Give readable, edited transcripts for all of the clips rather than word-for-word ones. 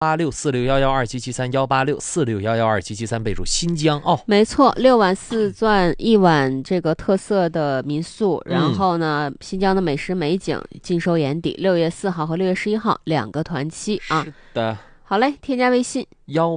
18646112773，18646112773，备注新疆哦。 没错，6晚4钻一晚这个特色的民宿，然后呢，新疆的美食美景尽收眼底。6月4号和6月11号2个团期啊。 是的。 好嘞，添加微信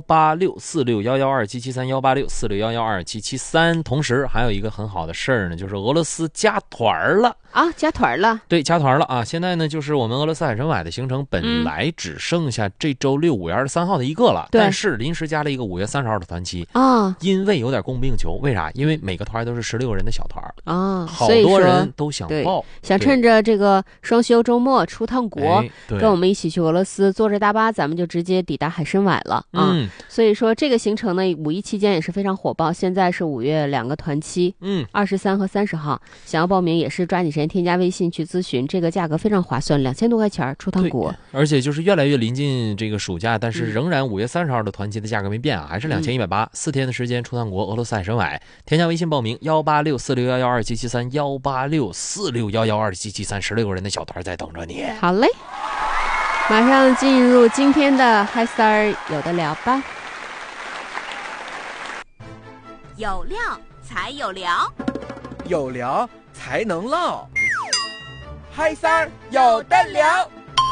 18646112773，18646112773。同时还有一个很好的事儿呢，就是俄罗斯加团了啊，加团了。 对，加团了啊！现在呢，就是我们俄罗斯海参崴的行程本来只剩下这周6、5月23号的一个了，但是临时加了一个5月30号的团期啊， 因为有点供不应求。为啥？因为每个团都是16个人的小团啊， 好多人都想报， 想趁着这个双休周末出趟国，跟我们一起去俄罗斯，坐着大巴咱们就直接抵达海参崴了啊。所以说这个行程呢，5·1期间也是非常火爆。现在是5月2个团期，23和30号，想要报名也是抓紧时间添加微信去咨询，这个价格非常划算，2000多块钱出趟国。 而且就是越来越临近这个暑假，但是仍然5月30号的团期的价格没变啊，还是2180，4天的时间出趟国，俄罗斯海参崴。添加微信报名18646112773，18646112773，16个人的小团在等着你。 好嘞。马上进入今天的嗨三儿有的聊吧。 有料才有聊， 有聊才能唠，嗨三儿有的聊。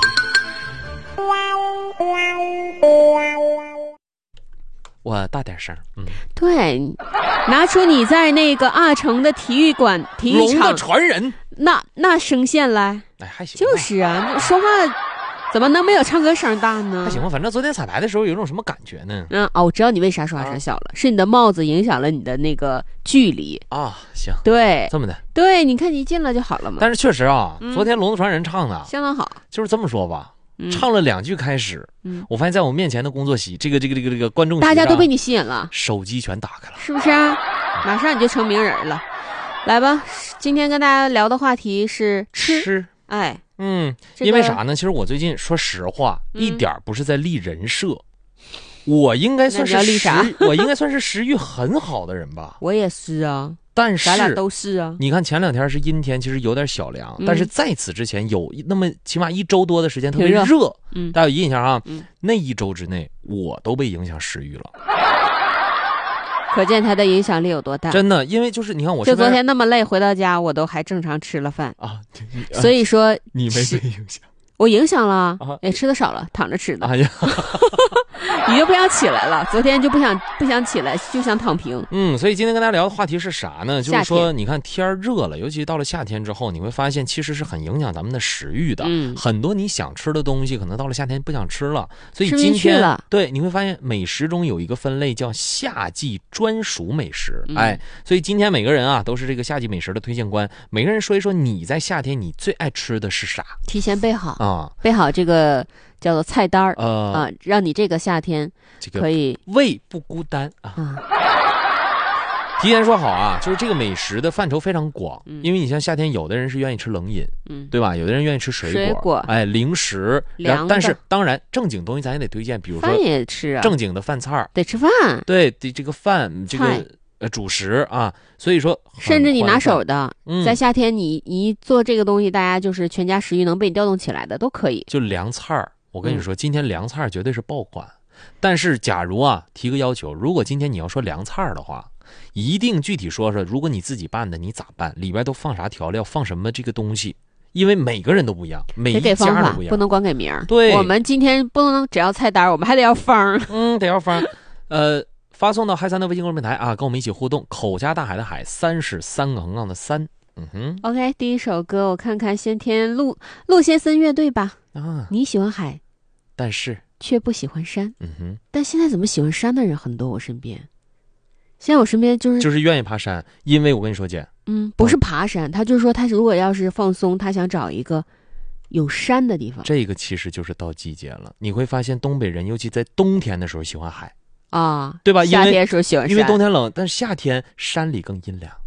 我大点声， 对，拿出你在那个阿城的体育场龙的传人那声线来， 哎，还行， 就是啊，说话怎么能没有唱歌声大呢？ 还行吧，反正昨天彩排的时候有种什么感觉呢？ 我知道你为啥说话声小了，是你的帽子影响了你的那个距离啊。行， 对， 这么的， 对，你看你进了就好了嘛。 但是确实啊，昨天龙的传人唱的相当好， 就是这么说吧。唱了2句开始，我发现在我面前的工作席，这个观众席大家都被你吸引了， 手机全打开了， 是不是啊？马上你就成名人了。来吧，今天跟大家聊的话题是吃。哎， 因为啥呢？其实我最近说实话，一点不是在立人设，我应该算是食欲很好的人吧。 我也是啊。 但是咱俩都是啊！ 你看前2天是阴天，其实有点小凉，但是在此之前有那么起码1周多的时间特别热，大家有印象啊？那1周之内我都被影响食欲了， 可见它的影响力有多大。 真的，因为就是你看我就昨天那么累回到家，我都还正常吃了饭啊。 所以说你没被影响， 我影响了，也吃的少了，躺着吃的。 哎呀， 你就不想起来了，昨天就不想起来，就想躺平。 所以今天跟大家聊的话题是啥呢？就是说，你看天热了，尤其到了夏天之后，你会发现其实是很影响咱们的食欲的。很多你想吃的东西，可能到了夏天不想吃了。所以今天对你会发现，美食中有一个分类叫夏季专属美食。所以今天每个人啊都是这个夏季美食的推荐官，每个人说一说你在夏天你最爱吃的是啥？ 提前备好啊，备好这个叫做菜单让你这个夏天可以胃不孤单啊。提前说好啊，就是这个美食的范畴非常广，因为你像夏天，有的人是愿意吃冷饮，对吧？有的人愿意吃水果，零食，但是当然正经东西咱也得推荐，比如说饭也吃啊， 正经的饭菜得吃饭， 对，这个饭这个主食啊，所以说甚至你拿手的，在夏天你一做这个东西，大家就是全家食欲能被你调动起来的都可以。 就凉菜我跟你说，今天凉菜绝对是爆款。但是假如啊提个要求，如果今天你要说凉菜的话，一定具体说说，如果你自己办的你咋办，里边都放啥调料，放什么这个东西，因为每个人都不一样，每一家都不一样， 不能光给名。 对， 我们今天不能只要菜单，我们还得要方。 得要方。发送到嗨3的微信公众平台啊，跟我们一起互动。口加大海的海，3是3个横杠的3。 OK， 第一首歌我看看先天陆先森乐队吧。你喜欢海， 但是却不喜欢山。但现在怎么喜欢山的人很多，我身边。现在我身边就是愿意爬山，因为我跟你说姐， 不是爬山，他就是说他如果要是放松，他想找一个有山的地方。 这个其实就是到季节了，你会发现东北人尤其在冬天的时候喜欢海啊，对吧？ 夏天的时候喜欢山， 因为冬天冷，但是夏天山里更阴凉。